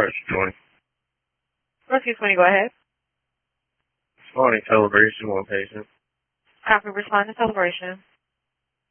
Pressure 20. Rescue 20, go ahead. Morning, Celebration, one patient. Copy, respond to Celebration.